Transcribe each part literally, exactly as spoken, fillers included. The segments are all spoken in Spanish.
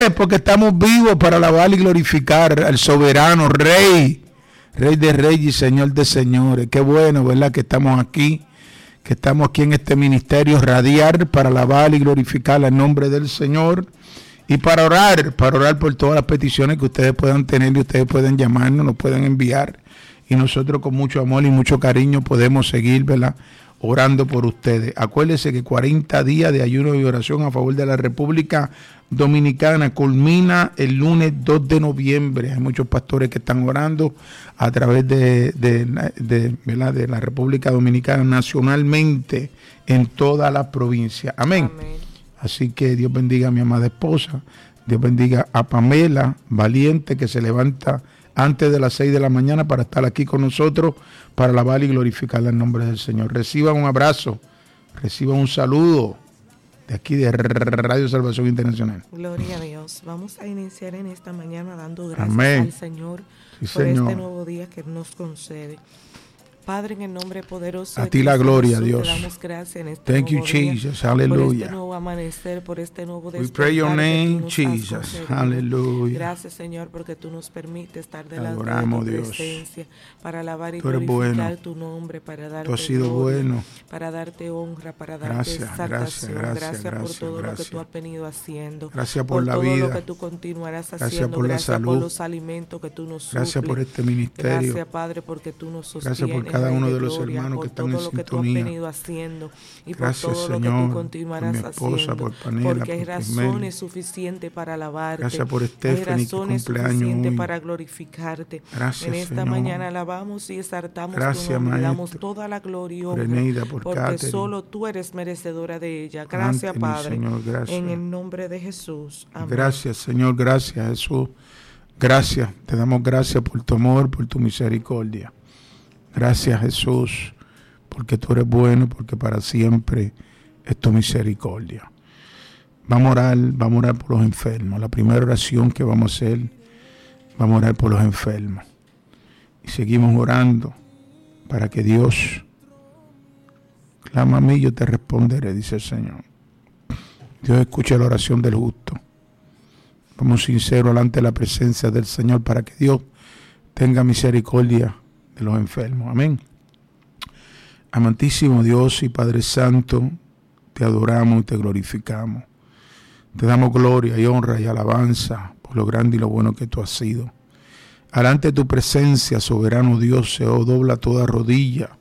Porque estamos vivos para alabar y glorificar al soberano Rey, Rey de Reyes y Señor de Señores. Qué bueno, ¿verdad? Que estamos aquí, que estamos aquí en este ministerio radiar para alabar y glorificar el nombre del Señor y para orar, para orar por todas las peticiones que ustedes puedan tener y ustedes pueden llamarnos, nos pueden enviar y nosotros con mucho amor y mucho cariño podemos seguir, ¿verdad?, orando por ustedes. Acuérdense que cuarenta días de ayuno y oración a favor de la República Dominicana culmina el lunes dos de noviembre. Hay muchos pastores que están orando a través de, de, de, de, de la República Dominicana nacionalmente en toda la provincia. Amén. Amén. Así que Dios bendiga a mi amada esposa. Dios bendiga a Pamela, valiente, que se levanta antes de las seis de la mañana para estar aquí con nosotros, para alabar y glorificar el nombre del Señor. Reciban un abrazo, reciban un saludo de aquí de Radio Salvación Internacional. Gloria a Dios. Vamos a iniciar en esta mañana dando gracias Amén. al Señor Sí, por Señor. este nuevo día que nos concede. Padre, en el nombre poderoso a de ti Cristo la gloria, Jesús, Dios. te damos gracias en este Thank you, nuevo día, Jesus. por Hallelujah. este nuevo amanecer, por este nuevo We despertar pray your que tú name, nos has Jesus. concedido. Hallelujah. Gracias, Señor, porque tú nos permites estar delante adoramos, de tu Dios. presencia para alabar y Tú eres glorificar bueno. tu nombre, para darte Tú has sido gloria, bueno. para darte honra, para darte Gracias, exaltación. gracias, gracias, Gracias por gracias, todo gracias. lo que tú has venido haciendo. Gracias por, por la todo vida. lo que tú continuarás Gracias haciendo. por la Gracias salud. por los alimentos que tú nos suples. Gracias por este ministerio. Gracias, Padre, porque tú nos sostienes. Gracias por cada Rey uno de los gloria, hermanos por que están todo en lo que tú has sintonía. venido haciendo y Gracias, por todo lo que Señor, tú continuarás por mi esposa, haciendo. por Panela, porque hay por razones Carmel. suficientes para alabarte. Gracias por hay Stephanie, que razones cumpleaños suficientes hoy. para glorificarte. Gracias, en esta Señor. mañana alabamos y exaltamos Gracias, tu nombre. Maestro. Damos toda la gloria y Por honra, Eneida, por porque Catherine. solo tú eres merecedora de ella. Gracias, Anthony, Padre. Señor, gracias. En el nombre de Jesús. Amén. Gracias, Señor, gracias, Jesús. Gracias, te damos gracias por tu amor, por tu misericordia. Gracias, Jesús, porque tú eres bueno, porque para siempre es tu misericordia. Vamos a orar, vamos a orar por los enfermos. La primera oración que vamos a hacer, vamos a orar por los enfermos. Y seguimos orando para que Dios, clama a mí, yo te responderé, dice el Señor. Dios escuche la oración del justo. Vamos sinceros delante de la presencia del Señor para que Dios tenga misericordia de los enfermos. Amén. Amantísimo Dios y Padre Santo, te adoramos y te glorificamos. Te damos gloria y honra y alabanza por lo grande y lo bueno que tú has sido. Delante de tu presencia, soberano Dios, se dobla toda rodilla.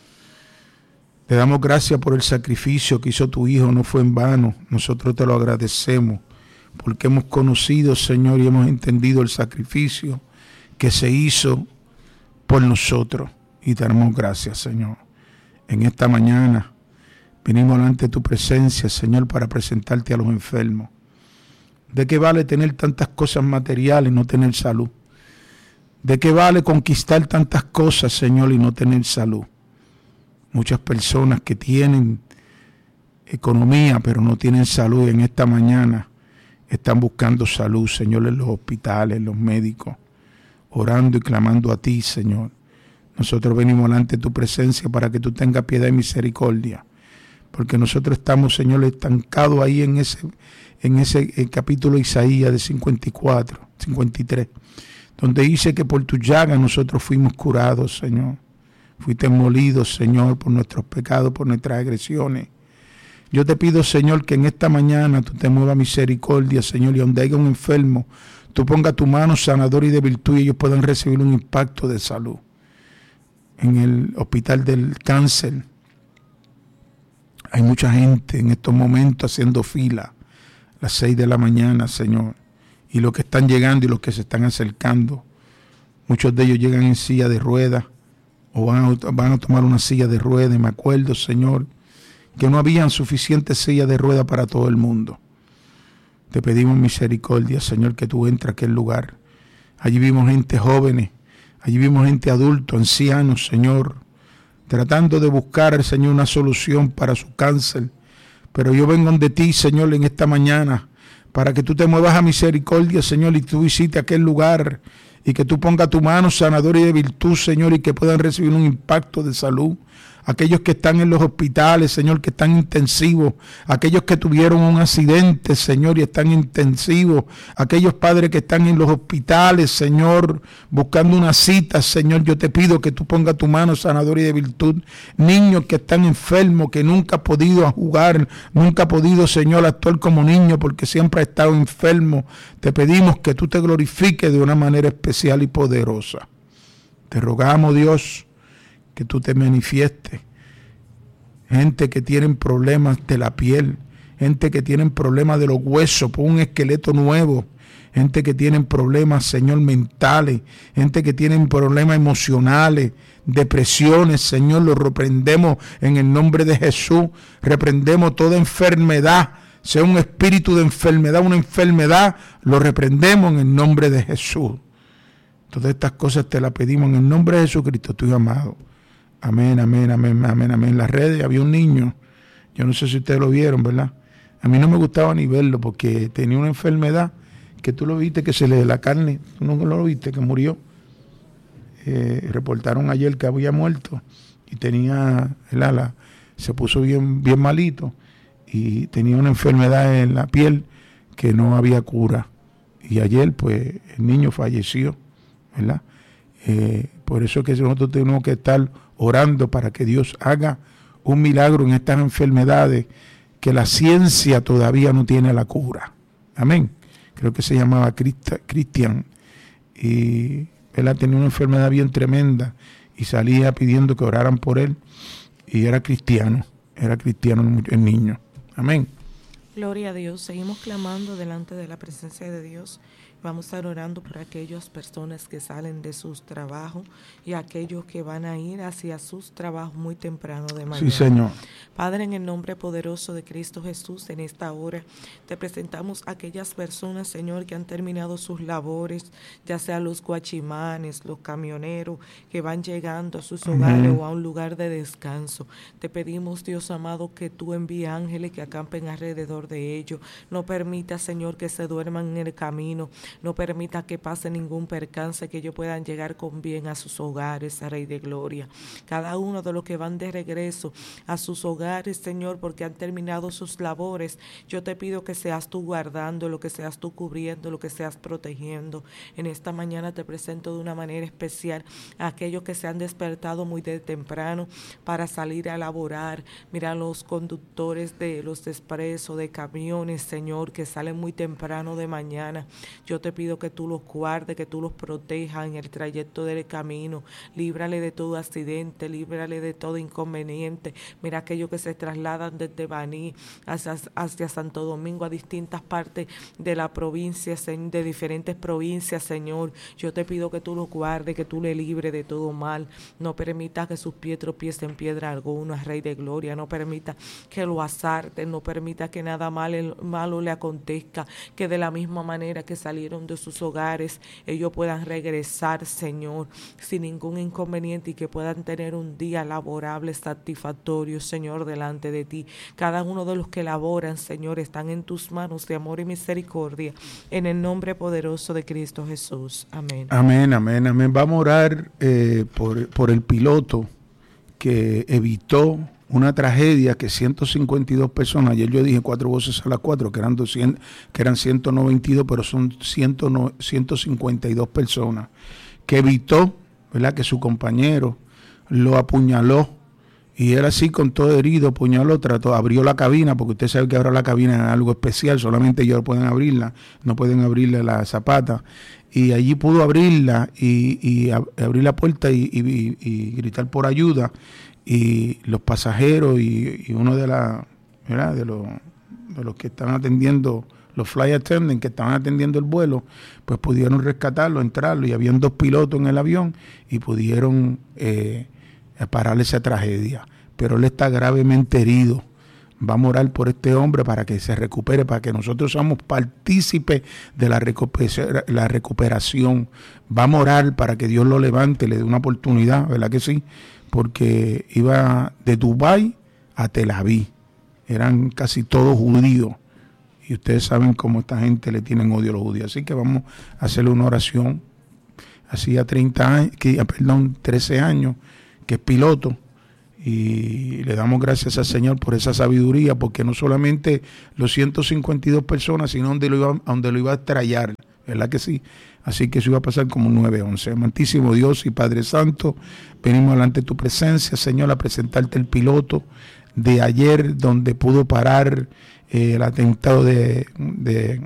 Te damos gracias por el sacrificio que hizo tu Hijo, no fue en vano. Nosotros te lo agradecemos porque hemos conocido, Señor, y hemos entendido el sacrificio que se hizo por nosotros. Y te damos gracias, Señor. En esta mañana venimos delante de tu presencia, Señor, para presentarte a los enfermos. ¿De qué vale tener tantas cosas materiales y no tener salud? ¿De qué vale conquistar tantas cosas, Señor, y no tener salud? Muchas personas que tienen economía, pero no tienen salud, en esta mañana están buscando salud, Señor, en los hospitales, en los médicos, orando y clamando a ti, Señor. Nosotros venimos delante de tu presencia para que tú tengas piedad y misericordia, porque nosotros estamos, Señor, estancados ahí en ese, en ese el capítulo de Isaías de cincuenta y cuatro, cincuenta y tres, donde dice que por tu llaga nosotros fuimos curados, Señor. Fuiste molido, Señor, por nuestros pecados, por nuestras agresiones. Yo te pido, Señor, que en esta mañana tú te muevas misericordia, Señor, y donde haya un enfermo, tú pongas tu mano sanadora y de virtud y ellos puedan recibir un impacto de salud. En el hospital del cáncer hay mucha gente en estos momentos haciendo fila a las seis de la mañana, Señor, y los que están llegando y los que se están acercando, muchos de ellos llegan en silla de ruedas o van a, van a tomar una silla de ruedas. Y me acuerdo, Señor, que no habían suficientes sillas de ruedas para todo el mundo. Te pedimos misericordia, Señor, que tú entres a aquel lugar. Allí vimos gente jóvenes, allí vimos gente adulta, ancianos, Señor, tratando de buscar, Señor, una solución para su cáncer. Pero yo vengo de ti, Señor, en esta mañana, para que tú te muevas a misericordia, Señor, y tú visites aquel lugar, y que tú pongas tu mano sanadora y de virtud, Señor, y que puedan recibir un impacto de salud aquellos que están en los hospitales, Señor, que están intensivos, aquellos que tuvieron un accidente, Señor, y están intensivos, aquellos padres que están en los hospitales, Señor, buscando una cita, Señor, yo te pido que tú pongas tu mano sanadora y de virtud, niños que están enfermos, que nunca ha podido jugar, nunca ha podido, Señor, actuar como niño porque siempre ha estado enfermo, te pedimos que tú te glorifiques de una manera especial y poderosa. Te rogamos, Dios, que tú te manifiestes. Gente que tienen problemas de la piel, gente que tienen problemas de los huesos, pon un esqueleto nuevo, gente que tienen problemas, Señor, mentales, gente que tienen problemas emocionales, depresiones, Señor, lo reprendemos en el nombre de Jesús, reprendemos toda enfermedad, sea un espíritu de enfermedad, una enfermedad, lo reprendemos en el nombre de Jesús. Todas estas cosas te las pedimos en el nombre de Jesucristo, tu amado. Amén, amén, amén, amén, amén. En las redes había un niño, yo no sé si ustedes lo vieron, ¿verdad? A mí no me gustaba ni verlo porque tenía una enfermedad que tú lo viste, que se le la carne, tú no lo viste, que murió. Eh, reportaron ayer que había muerto y tenía el ala, se puso bien, bien malito y tenía una enfermedad en la piel que no había cura. Y ayer, pues, el niño falleció, ¿verdad? Eh, por eso es que nosotros tenemos que estar orando para que Dios haga un milagro en estas enfermedades que la ciencia todavía no tiene la cura. Amén. Creo que se llamaba Cristian y él tenía una enfermedad bien tremenda y salía pidiendo que oraran por él y era cristiano, era cristiano el niño. Amén. Gloria a Dios. Seguimos clamando delante de la presencia de Dios. Vamos a estar orando por aquellas personas que salen de sus trabajos y aquellos que van a ir hacia sus trabajos muy temprano de mañana. Sí, Señor. Padre, en el nombre poderoso de Cristo Jesús, en esta hora te presentamos a aquellas personas, Señor, que han terminado sus labores, ya sea los guachimanes, los camioneros, que van llegando a sus hogares uh-huh. o a un lugar de descanso. Te pedimos, Dios amado, que tú envíes ángeles que acampen alrededor de ellos. No permita, Señor, que se duerman en el camino. No permita que pase ningún percance, que ellos puedan llegar con bien a sus hogares, Rey de Gloria. Cada uno de los que van de regreso a sus hogares, Señor, porque han terminado sus labores, yo te pido que seas tú guardando, lo que seas tú cubriendo, lo que seas protegiendo. En esta mañana te presento de una manera especial a aquellos que se han despertado muy de temprano para salir a laborar. Mira los conductores de los expresos, de camiones, Señor, que salen muy temprano de mañana. Yo te pido que tú los guardes, que tú los protejas en el trayecto del camino. Líbrale de todo accidente, líbrale de todo inconveniente. Mira aquellos que se trasladan desde Baní hacia, hacia Santo Domingo, a distintas partes de la provincia, de diferentes provincias, Señor. Yo te pido que tú los guardes, que tú le libres de todo mal. No permita que sus pies tropiecen en piedra alguna, Rey de Gloria. No permita que lo asarten, no permita que nada malo, malo le acontezca, que de la misma manera que salieron de sus hogares, ellos puedan regresar, Señor, sin ningún inconveniente y que puedan tener un día laborable, satisfactorio, Señor, delante de ti. Cada uno de los que laboran, Señor, están en tus manos de amor y misericordia, en el nombre poderoso de Cristo Jesús. Amén. Amén, amén, amén. Vamos a orar eh, por, por el piloto que evitó una tragedia que ciento cincuenta y dos personas, ayer yo dije cuatro voces a las cuatro, que eran doscientos, que eran ciento noventa y dos, pero son ciento cincuenta y dos personas, que evitó, ¿verdad?, que su compañero lo apuñaló, y él así con todo herido, apuñaló, trató, abrió la cabina, porque usted sabe que ahora la cabina es algo especial, solamente ellos pueden abrirla, no pueden abrirle la zapata, y allí pudo abrirla, y, y abrir la puerta y, y, y, y gritar por ayuda, y los pasajeros y, y uno de la, ¿verdad?, de los de los que estaban atendiendo, los flight attendants que estaban atendiendo el vuelo, pues pudieron rescatarlo, entrarlo, y habían dos pilotos en el avión y pudieron eh, parar esa tragedia. Pero él está gravemente herido. Vamos a orar por este hombre para que se recupere, para que nosotros seamos partícipes de la, recuper- la recuperación. Vamos a orar para que Dios lo levante, le dé una oportunidad, ¿verdad que sí? Porque iba de Dubái a Tel Aviv, eran casi todos judíos, y ustedes saben cómo esta gente le tienen odio a los judíos, así que vamos a hacerle una oración. Hacía treinta años, que, perdón, trece años, que es piloto, Y le damos gracias al Señor por esa sabiduría, porque no solamente los ciento cincuenta y dos personas, sino donde lo iba, a donde lo iba a estrellar, ¿verdad que sí? Así que eso iba a pasar como nueve once. Amantísimo Dios y Padre Santo, venimos delante de tu presencia, Señor, a presentarte el piloto de ayer, donde pudo parar eh, el atentado de, de,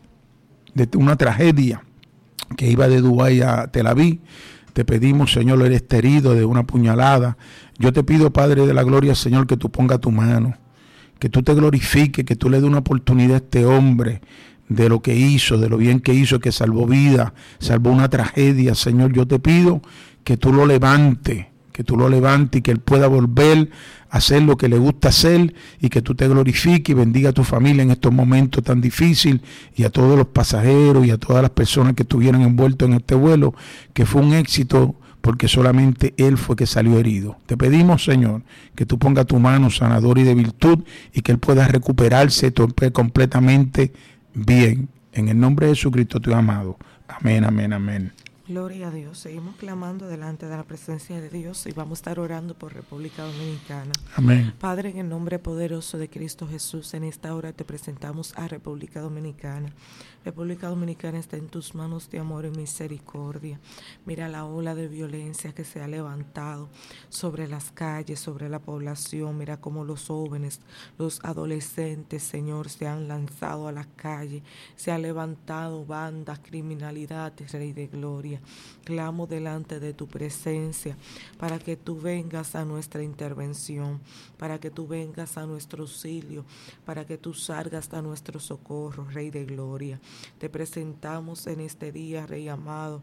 de una tragedia que iba de Dubái a Tel Aviv. Te pedimos, Señor, eres herido de una puñalada. Yo te pido, Padre de la gloria, Señor, que tú pongas tu mano, que tú te glorifiques, que tú le des una oportunidad a este hombre de lo que hizo, de lo bien que hizo, que salvó vida, salvó una tragedia. Señor, yo te pido que tú lo levantes, que tú lo levantes y que él pueda volver a hacer lo que le gusta hacer, y que tú te glorifiques y bendiga a tu familia en estos momentos tan difíciles, y a todos los pasajeros y a todas las personas que estuvieron envueltos en este vuelo, que fue un éxito porque solamente él fue que salió herido. Te pedimos, Señor, que tú pongas tu mano sanadora y de virtud, y que él pueda recuperarse completamente bien. En el nombre de Jesucristo, tu amado. Amén, amén, amén. Gloria a Dios. Seguimos clamando delante de la presencia de Dios y vamos a estar orando por República Dominicana. Amén. Padre, en el nombre poderoso de Cristo Jesús, en esta hora te presentamos a República Dominicana. República Dominicana está en tus manos de amor y misericordia. Mira la ola de violencia que se ha levantado sobre las calles, sobre la población. Mira cómo los jóvenes, los adolescentes, Señor, se han lanzado a las calles. Se ha levantado bandas, criminalidad, Rey de Gloria. Clamo delante de tu presencia para que tú vengas a nuestra intervención, para que tú vengas a nuestro auxilio, para que tú salgas a nuestro socorro, Rey de Gloria. Te presentamos en este día, Rey amado,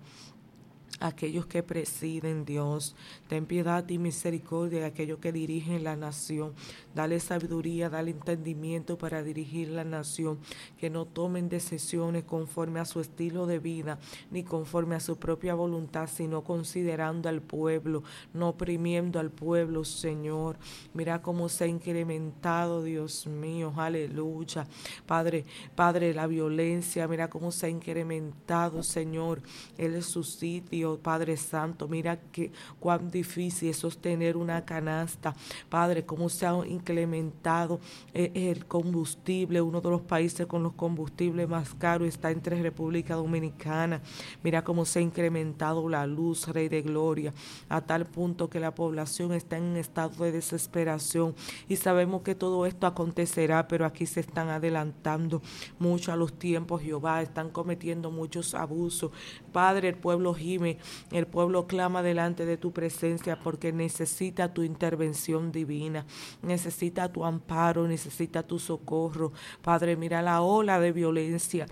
aquellos que presiden, Dios. Ten piedad y misericordia de aquellos que dirigen la nación. Dale sabiduría, dale entendimiento para dirigir la nación. Que no tomen decisiones conforme a su estilo de vida, ni conforme a su propia voluntad, sino considerando al pueblo, no oprimiendo al pueblo, Señor. Mira cómo se ha incrementado, Dios mío, aleluya. Padre, Padre, la violencia, mira cómo se ha incrementado, Señor, el suicidio. Padre Santo, mira que cuán difícil es sostener una canasta. Padre, cómo se ha incrementado eh, el combustible. Uno de los países con los combustibles más caros está entre República Dominicana. Mira cómo se ha incrementado la luz, Rey de Gloria, a tal punto que la población está en un estado de desesperación, y sabemos que todo esto acontecerá, pero aquí se están adelantando mucho a los tiempos, Jehová. Están cometiendo muchos abusos. Padre, el pueblo gime, el pueblo clama delante de tu presencia porque necesita tu intervención divina, necesita tu amparo, necesita tu socorro. Padre, mira la ola de violencia,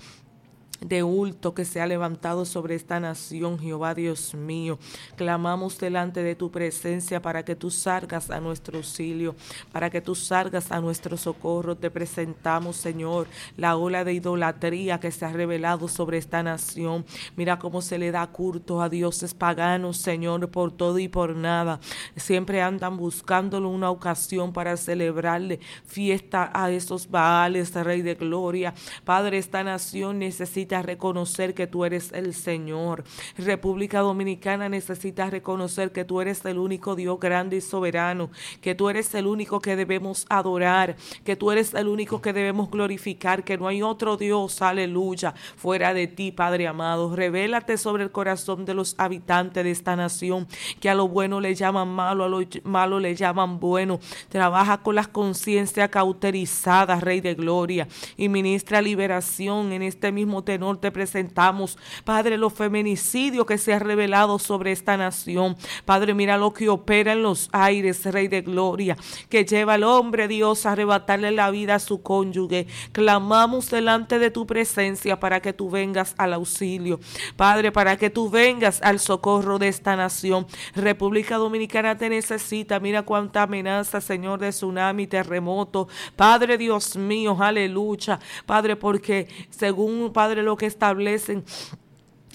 de hurto que se ha levantado sobre esta nación, Jehová Dios mío. Clamamos delante de tu presencia para que tú salgas a nuestro auxilio, para que tú salgas a nuestro socorro. Te presentamos, Señor, la ola de idolatría que se ha revelado sobre esta nación. Mira cómo se le da culto a dioses paganos, Señor, por todo y por nada. Siempre andan buscándole una ocasión para celebrarle fiesta a esos Baales, Rey de Gloria. Padre, esta nación necesita reconocer que tú eres el Señor. República Dominicana necesita reconocer que tú eres el único Dios grande y soberano, que tú eres el único que debemos adorar, que tú eres el único que debemos glorificar, que no hay otro Dios, aleluya, fuera de ti, Padre amado. Revélate sobre el corazón de los habitantes de esta nación, que a lo bueno le llaman malo, a lo malo le llaman bueno. Trabaja con las conciencias cauterizadas, Rey de Gloria, y ministra liberación en este mismo tenor. Te presentamos, Padre, los feminicidios que se ha revelado sobre esta nación. Padre, mira lo que opera en los aires, Rey de Gloria, que lleva al hombre, Dios, a arrebatarle la vida a su cónyuge. Clamamos delante de tu presencia para que tú vengas al auxilio, Padre, para que tú vengas al socorro de esta nación. República Dominicana te necesita. Mira cuánta amenaza, Señor, de tsunami, terremoto. Padre Dios mío, aleluya. Padre, porque según, Padre, lo que establecen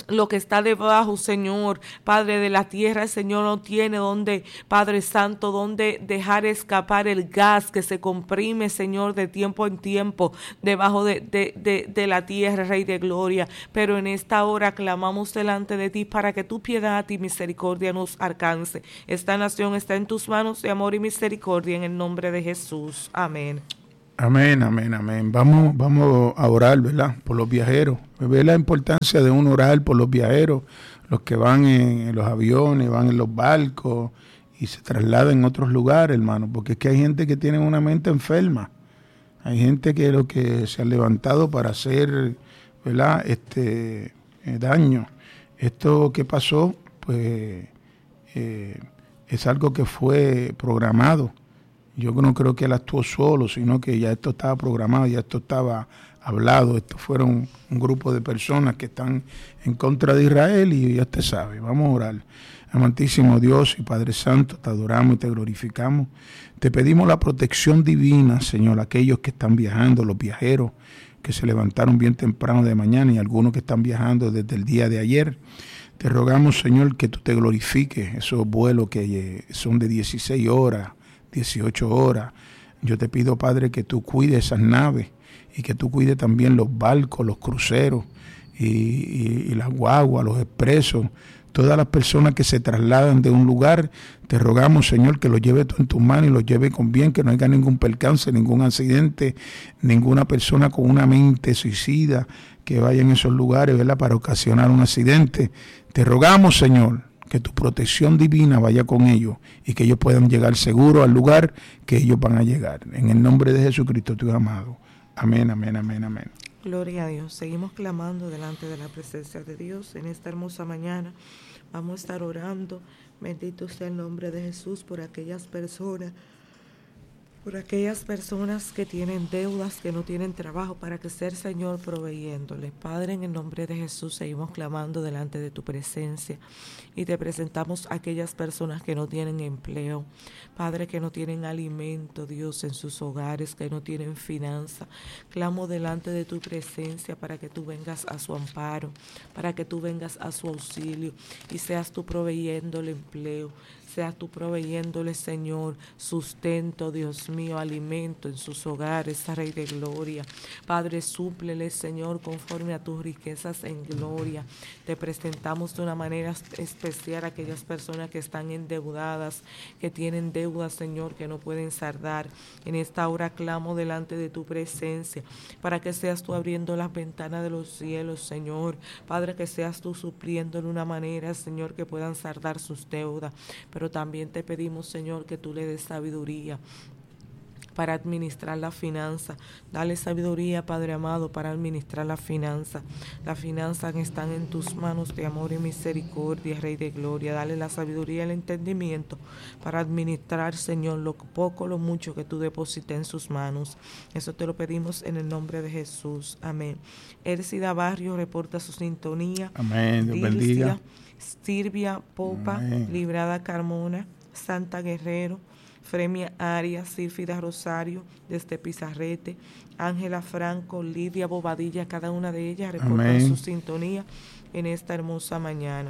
lo que está debajo, Señor, Padre de la tierra, el Señor no tiene donde, Padre Santo, donde dejar escapar el gas que se comprime, Señor, de tiempo en tiempo, debajo de, de, de, de la tierra, Rey de Gloria. Pero en esta hora clamamos delante de ti para que tu piedad y misericordia nos alcance. Esta nación está en tus manos de amor y misericordia, en el nombre de Jesús. Amén. Amén, amén, amén. Vamos, vamos a orar, ¿verdad? Por los viajeros. Ve la importancia de uno orar por los viajeros, los que van en, en los aviones, van en los barcos y se trasladan en otros lugares, hermano, porque es que hay gente que tiene una mente enferma. Hay gente que lo que se ha levantado para hacer, ¿verdad? Este eh, daño. Esto que pasó, pues, eh, es algo que fue programado. Yo no creo que él actuó solo, sino que ya esto estaba programado, ya esto estaba hablado. Estos fueron un grupo de personas que están en contra de Israel y ya usted sabe. Vamos a orar. Amantísimo Dios y Padre Santo, te adoramos y te glorificamos. Te pedimos la protección divina, Señor, aquellos que están viajando, los viajeros que se levantaron bien temprano de mañana y algunos que están viajando desde el día de ayer. Te rogamos, Señor, que tú te glorifiques esos vuelos que son de dieciséis horas, dieciocho horas. Yo te pido, Padre, que tú cuides esas naves y que tú cuides también los barcos, los cruceros y, y, y las guaguas, los expresos, todas las personas que se trasladan de un lugar. Te rogamos, Señor, que los lleve tú en tus manos y los lleve con bien, que no haya ningún percance, ningún accidente, ninguna persona con una mente suicida que vaya en esos lugares, ¿verdad?, para ocasionar un accidente. Te rogamos, Señor, que tu protección divina vaya con ellos y que ellos puedan llegar seguros al lugar que ellos van a llegar. En el nombre de Jesucristo, tu amado. Amén, amén, amén, amén. Gloria a Dios. Seguimos clamando delante de la presencia de Dios en esta hermosa mañana. Vamos a estar orando. Bendito sea el nombre de Jesús por aquellas personas, por aquellas personas que tienen deudas, que no tienen trabajo, para que sea el Señor proveyéndole. Padre, en el nombre de Jesús seguimos clamando delante de tu presencia y te presentamos a aquellas personas que no tienen empleo, Padre, que no tienen alimento, Dios, en sus hogares, que no tienen finanza. Clamo delante de tu presencia para que tú vengas a su amparo, para que tú vengas a su auxilio y seas tú proveyéndole empleo. Seas tú proveyéndole, Señor, sustento, Dios mío, alimento en sus hogares, Rey de Gloria. Padre, súplele, Señor, conforme a tus riquezas en gloria. Te presentamos de una manera especial a aquellas personas que están endeudadas, que tienen deudas, Señor, que no pueden saldar. En esta hora clamo delante de tu presencia para que seas tú abriendo las ventanas de los cielos, Señor. Padre, que seas tú supliendo de una manera, Señor, que puedan saldar sus deudas. Pero Pero también te pedimos, Señor, que tú le des sabiduría para administrar la finanza. Dale sabiduría, Padre amado, para administrar la finanza. Las finanzas están en tus manos de amor y misericordia, Rey de Gloria. Dale la sabiduría y el entendimiento para administrar, Señor, lo poco, lo mucho que tú deposites en sus manos. Eso te lo pedimos en el nombre de Jesús. Amén. Ercida Barrio reporta su sintonía. Amén. Dios bendiga. Silvia Popa, Amén. Librada Carmona, Santa Guerrero, Fremia Arias, Sílfida Rosario, desde Pizarrete, Ángela Franco, Lidia Bobadilla, cada una de ellas reportan su sintonía en esta hermosa mañana.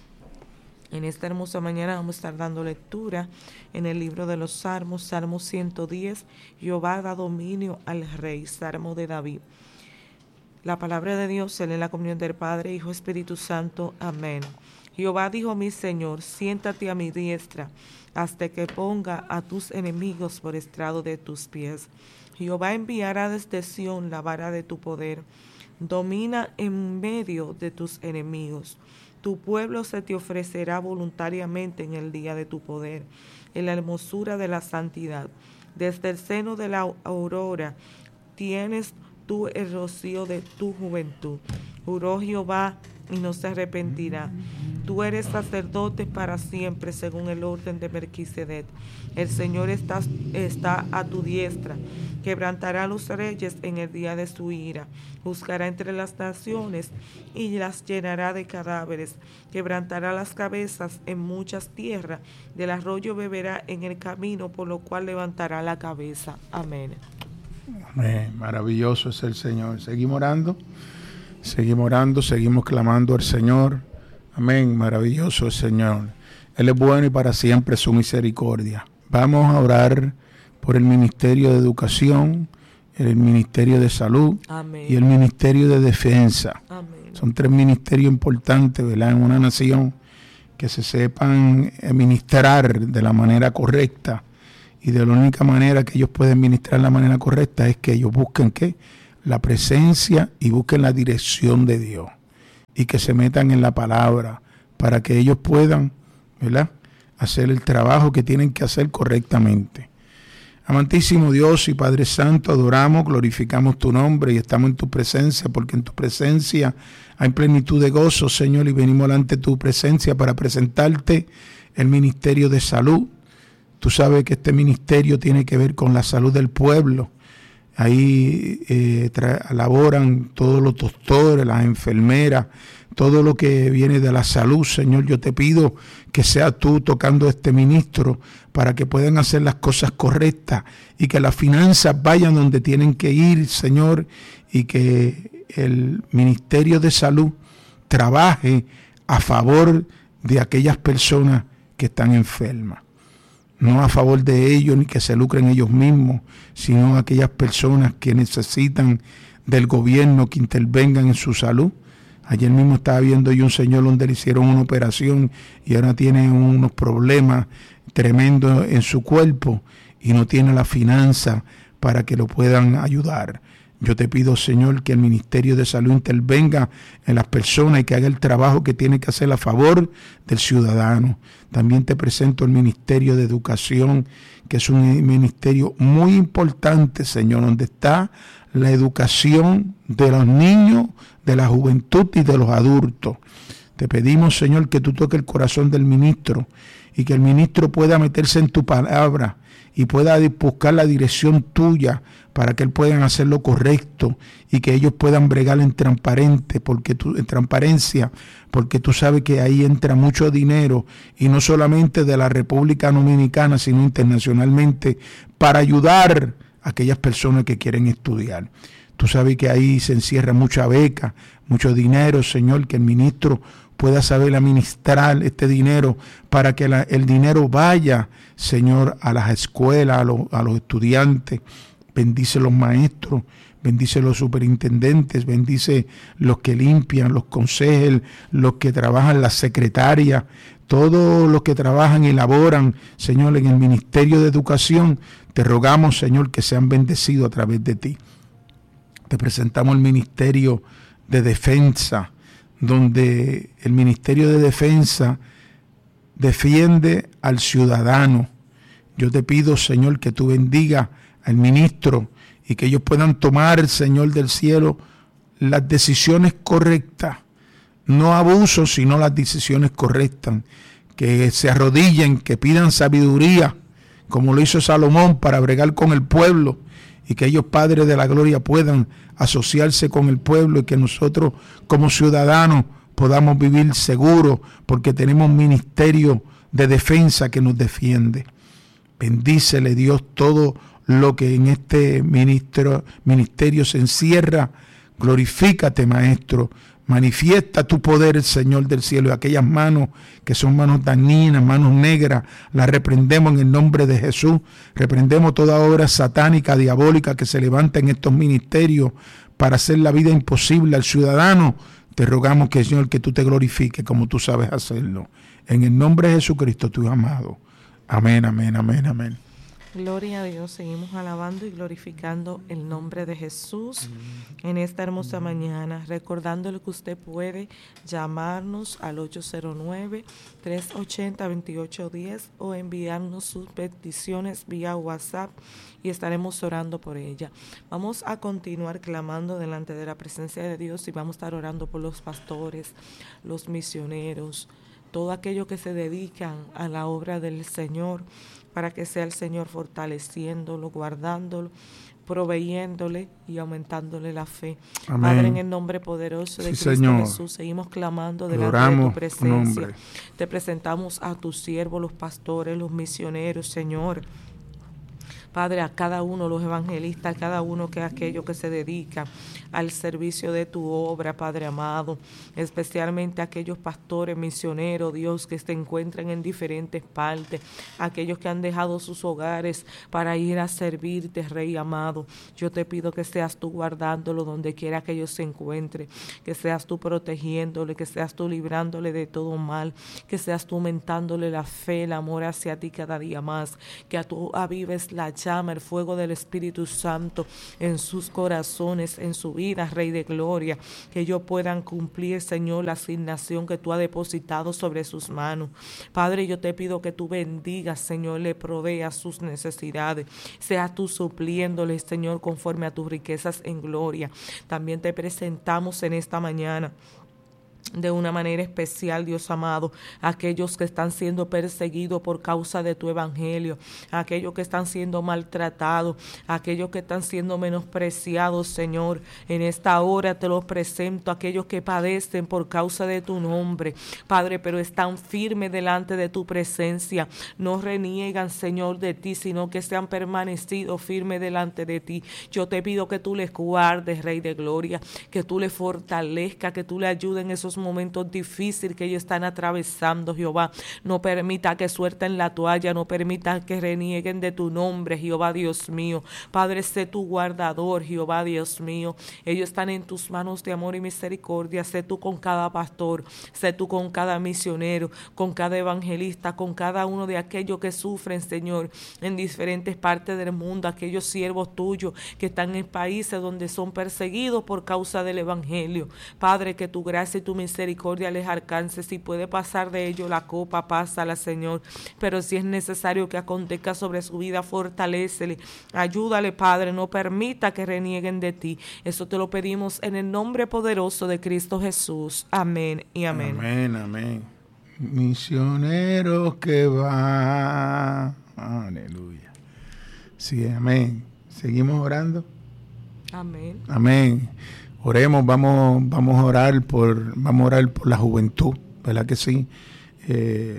En esta hermosa mañana vamos a estar dando lectura en el libro de los Salmos, Salmo ciento diez, Jehová da dominio al Rey, Salmo de David. La palabra de Dios se lee en la comunión del Padre, Hijo, Espíritu Santo. Amén. Jehová dijo mi Señor, siéntate a mi diestra, hasta que ponga a tus enemigos por estrado de tus pies. Jehová enviará desde Sión la vara de tu poder. Domina en medio de tus enemigos. Tu pueblo se te ofrecerá voluntariamente en el día de tu poder, en la hermosura de la santidad. Desde el seno de la aurora tienes tú el rocío de tu juventud. Juró Jehová y no se arrepentirá. Tú eres sacerdote para siempre, según el orden de Melquisedec. El Señor está, está a tu diestra. Quebrantará a los reyes en el día de su ira. Juzgará entre las naciones y las llenará de cadáveres. Quebrantará las cabezas en muchas tierras. Del arroyo beberá en el camino, por lo cual levantará la cabeza. Amén. Amén. Maravilloso es el Señor. Seguimos orando. Seguimos orando, seguimos clamando al Señor. Amén, maravilloso el Señor. Él es bueno y para siempre su misericordia. Vamos a orar por el Ministerio de Educación, el Ministerio de Salud. Amén. Y el Ministerio de Defensa. Amén. Son tres ministerios importantes, ¿verdad?, en una nación, que se sepan ministrar de la manera correcta. Y de la única manera que ellos pueden ministrar de la manera correcta es que ellos busquen ¿qué? La presencia y busquen la dirección de Dios. Y que se metan en la palabra para que ellos puedan, ¿verdad?, hacer el trabajo que tienen que hacer correctamente. Amantísimo Dios y Padre Santo, adoramos, glorificamos tu nombre y estamos en tu presencia, porque en tu presencia hay plenitud de gozo, Señor, y venimos delante de tu presencia para presentarte el Ministerio de Salud. Tú sabes que este ministerio tiene que ver con la salud del pueblo. Ahí eh, laboran todos los doctores, las enfermeras, todo lo que viene de la salud, Señor. Yo te pido que seas tú tocando a este ministro para que puedan hacer las cosas correctas y que las finanzas vayan donde tienen que ir, Señor, y que el Ministerio de Salud trabaje a favor de aquellas personas que están enfermas. No a favor de ellos ni que se lucren ellos mismos, sino aquellas personas que necesitan del gobierno que intervengan en su salud. Ayer mismo estaba viendo yo un señor donde le hicieron una operación y ahora tiene unos problemas tremendos en su cuerpo y no tiene la finanza para que lo puedan ayudar. Yo te pido, Señor, que el Ministerio de Salud intervenga en las personas y que haga el trabajo que tiene que hacer a favor del ciudadano. También te presento el Ministerio de Educación, que es un ministerio muy importante, Señor, donde está la educación de los niños, de la juventud y de los adultos. Te pedimos, Señor, que tú toques el corazón del ministro y que el ministro pueda meterse en tu palabra y pueda buscar la dirección tuya para que él puedan hacer lo correcto y que ellos puedan bregar en transparente, porque tú, en transparencia, porque tú sabes que ahí entra mucho dinero y no solamente de la República Dominicana, sino internacionalmente, para ayudar a aquellas personas que quieren estudiar. Tú sabes que ahí se encierra mucha beca, mucho dinero, Señor, que el ministro pueda saber administrar este dinero para que la, el dinero vaya, Señor, a las escuelas, a, lo, a los estudiantes. Bendice los maestros, bendice los superintendentes, bendice los que limpian, los consejeros, los que trabajan, las secretarias, todos los que trabajan y laboran, Señor, en el Ministerio de Educación. Te rogamos, Señor, que sean bendecidos a través de ti. Te presentamos el Ministerio de Defensa, donde el Ministerio de Defensa defiende al ciudadano. Yo te pido, Señor, que tú bendigas al ministro y que ellos puedan tomar, Señor del cielo, las decisiones correctas, no abusos, sino las decisiones correctas, que se arrodillen, que pidan sabiduría, como lo hizo Salomón para bregar con el pueblo, y que ellos, Padres de la Gloria, puedan asociarse con el pueblo y que nosotros como ciudadanos podamos vivir seguros porque tenemos un ministerio de defensa que nos defiende. Bendícele, Dios, todo lo que en este ministro, ministerio se encierra. Glorifícate, Maestro. Manifiesta tu poder, Señor del cielo, y aquellas manos que son manos dañinas, manos negras, las reprendemos en el nombre de Jesús. Reprendemos toda obra satánica, diabólica que se levanta en estos ministerios para hacer la vida imposible al ciudadano. Te rogamos que, Señor, que tú te glorifiques como tú sabes hacerlo. En el nombre de Jesucristo, tu amado. Amén, amén, amén, amén. Gloria a Dios, seguimos alabando y glorificando el nombre de Jesús en esta hermosa mañana, recordándole que usted puede llamarnos al ocho cero nueve, tres ocho cero, dos ocho uno cero o enviarnos sus peticiones vía WhatsApp y estaremos orando por ella. Vamos a continuar clamando delante de la presencia de Dios y vamos a estar orando por los pastores, los misioneros, todo aquello que se dedican a la obra del Señor, para que sea el Señor fortaleciéndolo, guardándolo, proveyéndole y aumentándole la fe. Amén. Padre, en el nombre poderoso de sí, Cristo Señor. Jesús, seguimos clamando delante Adoramos de tu presencia. Te presentamos a tus siervos, los pastores, los misioneros, Señor. Padre, a cada uno, los evangelistas, a cada uno que es aquello que se dedica al servicio de tu obra, Padre amado, especialmente a aquellos pastores, misioneros, Dios, que se encuentran en diferentes partes, aquellos que han dejado sus hogares para ir a servirte, Rey amado. Yo te pido que seas tú guardándolo donde quiera que ellos se encuentren, que seas tú protegiéndole, que seas tú librándole de todo mal, que seas tú aumentándole la fe, el amor hacia ti cada día más, que tú avives la llama, el fuego del Espíritu Santo en sus corazones, en su vida, Rey de Gloria, que ellos puedan cumplir, Señor, la asignación que tú has depositado sobre sus manos. Padre, yo te pido que tú bendigas, Señor, le proveas sus necesidades, seas tú supliéndole, Señor, conforme a tus riquezas en gloria. También te presentamos en esta mañana de una manera especial, Dios amado, aquellos que están siendo perseguidos por causa de tu evangelio, aquellos que están siendo maltratados, aquellos que están siendo menospreciados, Señor. En esta hora te los presento, aquellos que padecen por causa de tu nombre, Padre, pero están firmes delante de tu presencia, no reniegan, Señor, de ti, sino que se han permanecido firmes delante de ti. Yo te pido que tú les guardes, Rey de Gloria, que tú les fortalezcas, que tú les ayudes en esos momentos difíciles que ellos están atravesando, Jehová. No permita que suelten la toalla, no permita que renieguen de tu nombre, Jehová Dios mío. Padre, sé tu guardador, Jehová Dios mío. Ellos están en tus manos de amor y misericordia. Sé tú con cada pastor, sé tú con cada misionero, con cada evangelista, con cada uno de aquellos que sufren, Señor, en diferentes partes del mundo, aquellos siervos tuyos que están en países donde son perseguidos por causa del evangelio. Padre, que tu gracia y tu misericordia les alcance. Si puede pasar de ello la copa, pásala, Señor, pero si es necesario que acontezca sobre su vida, fortalécele, ayúdale, Padre, no permita que renieguen de ti. Eso te lo pedimos en el nombre poderoso de Cristo Jesús. Amén y amén. Amén, amén. Misioneros que van. Aleluya. Sí, amén. Seguimos orando. Amén. Amén. Oremos, vamos, vamos a orar por, vamos a orar por la juventud, ¿verdad que sí? Eh,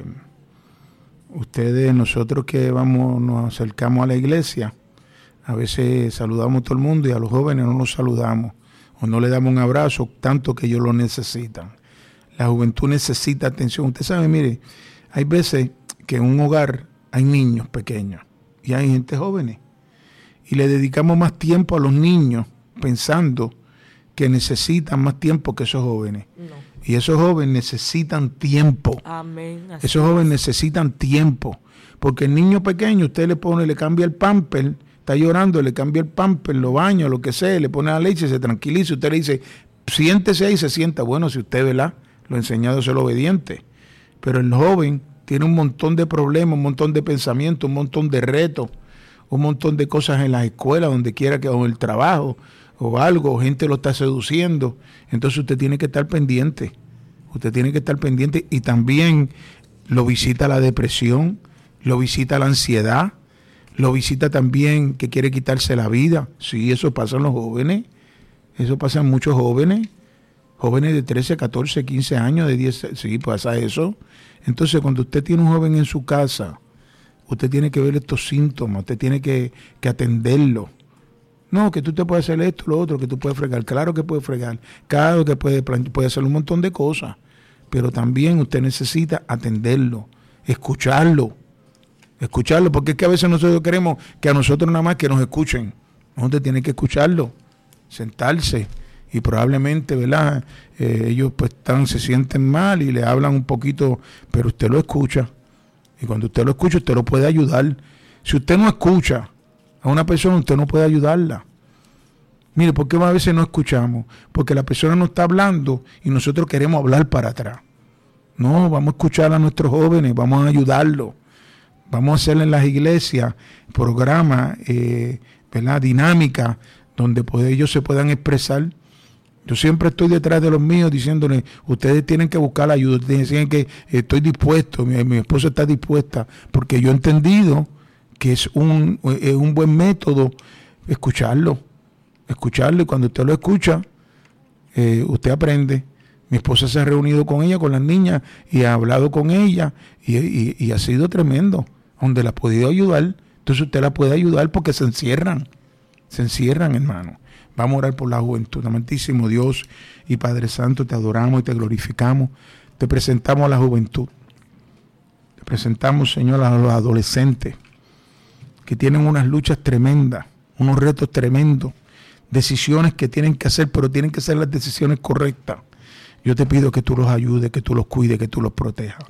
ustedes, nosotros que vamos, nos acercamos a la iglesia, a veces saludamos a todo el mundo y a los jóvenes no los saludamos o no le damos un abrazo tanto que ellos lo necesitan. La juventud necesita atención. Usted sabe, mire, hay veces que en un hogar hay niños pequeños y hay gente jóvenes y le dedicamos más tiempo a los niños pensando que necesitan más tiempo que esos jóvenes. No. Y esos jóvenes necesitan tiempo. Amén. Así esos jóvenes es. necesitan tiempo. Porque el niño pequeño, usted le pone, le cambia el pamper, está llorando, le cambia el pamper, lo baña, lo que sea, le pone la leche, se tranquiliza. Usted le dice, siéntese ahí, se sienta. Bueno, si usted, ¿verdad?, lo ha enseñado a ser obediente. Pero el joven tiene un montón de problemas, un montón de pensamientos, un montón de retos, un montón de cosas en las escuelas, donde quiera que, o en el trabajo, o algo, gente lo está seduciendo. Entonces usted tiene que estar pendiente, usted tiene que estar pendiente y también lo visita la depresión, lo visita la ansiedad, lo visita también que quiere quitarse la vida. Sí, eso pasa en los jóvenes, eso pasa en muchos jóvenes, jóvenes de trece, catorce, quince años, de diez, sí, pasa eso. Entonces cuando usted tiene un joven en su casa, usted tiene que ver estos síntomas, usted tiene que, que atenderlo. No, que tú te puedes hacer esto, lo otro, que tú puedes fregar. Claro que puedes fregar. Claro que puede, puede hacer un montón de cosas. Pero también usted necesita atenderlo, escucharlo. Escucharlo, porque es que a veces nosotros queremos que a nosotros nada más que nos escuchen. No, usted tiene que escucharlo, sentarse. Y probablemente, ¿verdad?, Eh, ellos pues están, se sienten mal y le hablan un poquito, pero usted lo escucha. Y cuando usted lo escucha, usted lo puede ayudar. Si usted no escucha a una persona, usted no puede ayudarla. Mire, ¿por qué a veces no escuchamos? Porque la persona no está hablando y nosotros queremos hablar para atrás. No, vamos a escuchar a nuestros jóvenes, vamos a ayudarlos. Vamos a hacer en las iglesias programas, eh, ¿verdad?, dinámicas, donde pues, ellos se puedan expresar. Yo siempre estoy detrás de los míos diciéndoles, ustedes tienen que buscar la ayuda, ustedes tienen que, estoy dispuesto, mi, mi esposa está dispuesta, porque yo he entendido que es un, es un buen método escucharlo, escucharlo, y cuando usted lo escucha, eh, usted aprende. Mi esposa se ha reunido con ella, con las niñas, y ha hablado con ella, y, y, y ha sido tremendo, donde la ha podido ayudar, Entonces usted la puede ayudar porque se encierran, se encierran, hermano. Vamos a orar por la juventud. Amantísimo Dios y Padre Santo, te adoramos y te glorificamos. Te presentamos a la juventud. Te presentamos, Señor, a los adolescentes que tienen unas luchas tremendas, unos retos tremendos, decisiones que tienen que hacer, pero tienen que ser las decisiones correctas. Yo te pido que tú los ayudes, que tú los cuides, que tú los protejas.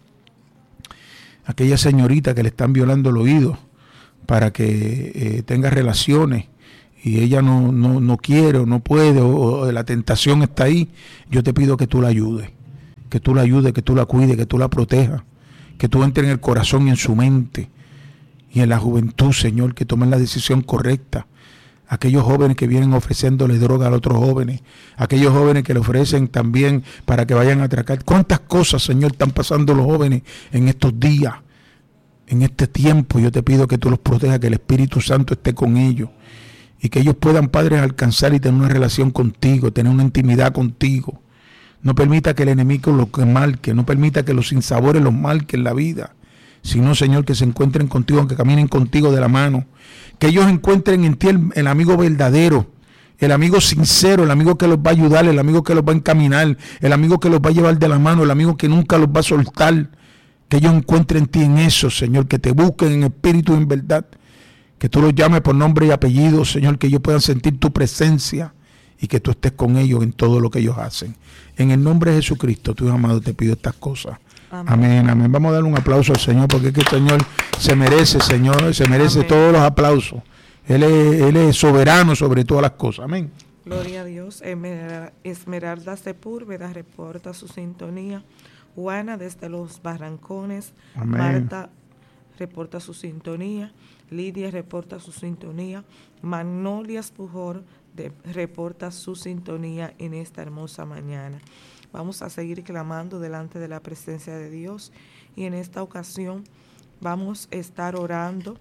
Aquella señorita que le están violando el oído para que eh, tenga relaciones y ella no, no, no quiere o no puede, o, o la tentación está ahí, yo te pido que tú la ayudes, que tú la ayudes, que tú la cuides, que tú la protejas, que tú entres en el corazón y en su mente y en la juventud, Señor, que tomen la decisión correcta. Aquellos jóvenes que vienen ofreciéndole droga a otros jóvenes, aquellos jóvenes que le ofrecen también para que vayan a atracar. ¿Cuántas cosas, Señor, están pasando los jóvenes en estos días, en este tiempo? Yo te pido que tú los protejas, que el Espíritu Santo esté con ellos y que ellos puedan, Padre, alcanzar y tener una relación contigo, tener una intimidad contigo. No permita que el enemigo los marque, no permita que los sinsabores los marquen en la vida, sino, Señor, que se encuentren contigo, que caminen contigo de la mano, que ellos encuentren en ti el, el amigo verdadero, el amigo sincero, el amigo que los va a ayudar, el amigo que los va a encaminar, el amigo que los va a llevar de la mano, el amigo que nunca los va a soltar, que ellos encuentren en ti en eso, Señor, que te busquen en espíritu y en verdad, que tú los llames por nombre y apellido, Señor, que ellos puedan sentir tu presencia y que tú estés con ellos en todo lo que ellos hacen. En el nombre de Jesucristo, tu amado, te pido estas cosas. Amén. amén, amén. Vamos a darle un aplauso al Señor, porque es que el Señor se merece, Señor, se merece amén. Todos los aplausos. Él es, Él es soberano sobre todas las cosas. Amén. Gloria a Dios. Esmeralda Sepúlveda reporta su sintonía. Juana desde los Barrancones. Amén. Marta reporta su sintonía. Lidia reporta su sintonía. Magnolias Pujor de, reporta su sintonía en esta hermosa mañana. Vamos a seguir clamando delante de la presencia de Dios y en esta ocasión vamos a estar orando,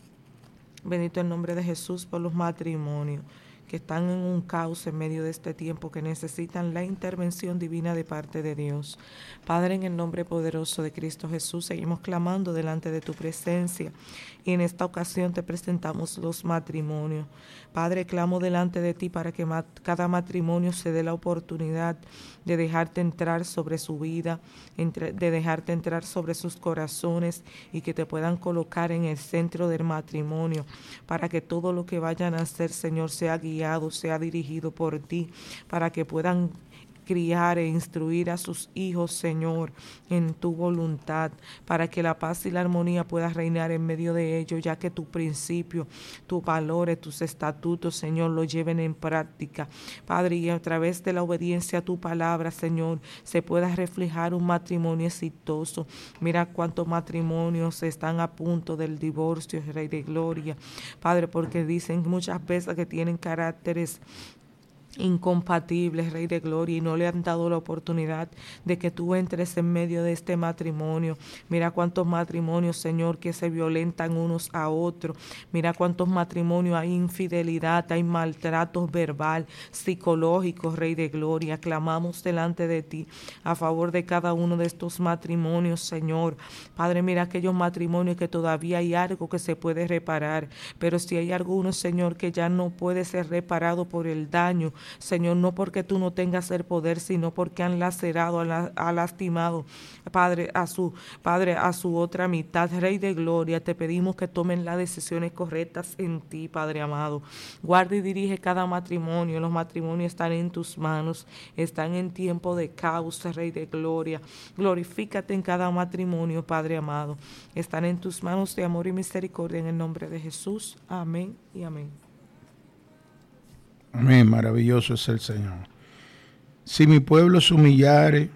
bendito el nombre de Jesús, por los matrimonios que están en un caos en medio de este tiempo, que necesitan la intervención divina de parte de Dios. Padre, en el nombre poderoso de Cristo Jesús, seguimos clamando delante de tu presencia y en esta ocasión te presentamos los matrimonios. Padre, clamo delante de ti para que mat- cada matrimonio se dé la oportunidad de dejarte entrar sobre su vida, entre, de dejarte entrar sobre sus corazones y que te puedan colocar en el centro del matrimonio para que todo lo que vayan a hacer, Señor, sea guiado, sea dirigido por ti, para que puedan criar e instruir a sus hijos, Señor, en tu voluntad, para que la paz y la armonía pueda reinar en medio de ellos, ya que tu principio, tus valores, tus estatutos, Señor, lo lleven en práctica. Padre, y a través de la obediencia a tu palabra, Señor, se pueda reflejar un matrimonio exitoso. Mira cuántos matrimonios están a punto del divorcio, Rey de Gloria. Padre, porque dicen muchas veces que tienen caracteres incompatibles, Rey de Gloria, y no le han dado la oportunidad de que tú entres en medio de este matrimonio. Mira cuántos matrimonios, Señor, que se violentan unos a otros. Mira cuántos matrimonios hay infidelidad, hay maltratos verbal, psicológicos, Rey de Gloria. Clamamos delante de ti a favor de cada uno de estos matrimonios, Señor. Padre, mira aquellos matrimonios que todavía hay algo que se puede reparar, pero si hay algunos, Señor, que ya no puede ser reparado por el daño, Señor, no porque tú no tengas el poder, sino porque han lacerado, han lastimado, Padre, a su Padre, a su otra mitad. Rey de Gloria, te pedimos que tomen las decisiones correctas en ti, Padre amado. Guarda y dirige cada matrimonio. Los matrimonios están en tus manos, están en tiempo de caos, Rey de Gloria. Glorifícate en cada matrimonio, Padre amado. Están en tus manos de amor y misericordia, en el nombre de Jesús. Amén y amén. Amén, maravilloso es el Señor. Si mi pueblo se humillare,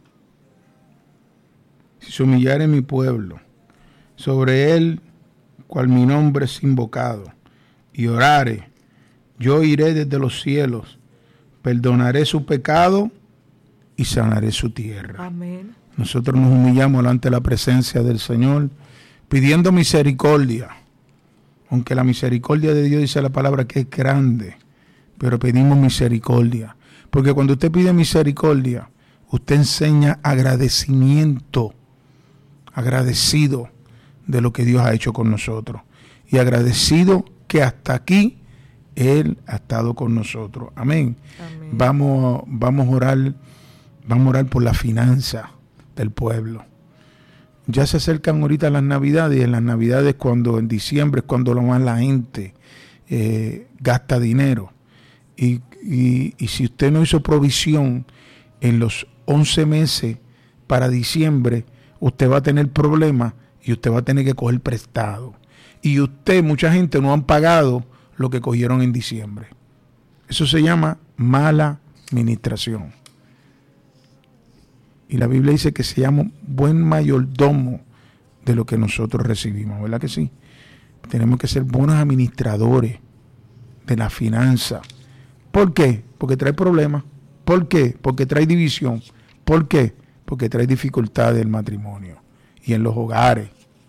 si se humillare mi pueblo, sobre él, cual mi nombre es invocado, y orare, yo iré desde los cielos, perdonaré su pecado y sanaré su tierra. Amén. Nosotros nos humillamos delante de la presencia del Señor, pidiendo misericordia, aunque la misericordia de Dios dice la palabra que es grande, pero pedimos misericordia, porque cuando usted pide misericordia, usted enseña agradecimiento, agradecido de lo que Dios ha hecho con nosotros. y agradecido que hasta aquí Él ha estado con nosotros. Amén. Amén. Vamos, vamos a orar, vamos a orar por la finanza del pueblo. Ya se acercan ahorita las Navidades, y en las Navidades, cuando en diciembre es cuando lo más la gente eh, gasta dinero. Y, y, y si usted no hizo provisión en los once meses para diciembre, usted va a tener problemas y usted va a tener que coger prestado. Y usted, mucha gente no han pagado lo que cogieron en diciembre. Eso se llama mala administración. Y la Biblia dice que se llama buen mayordomo de lo que nosotros recibimos, ¿verdad que sí? Tenemos que ser buenos administradores de la finanza. ¿Por qué? Porque trae problemas. ¿Por qué? Porque trae división. ¿Por qué? Porque trae dificultades del matrimonio y en los hogares.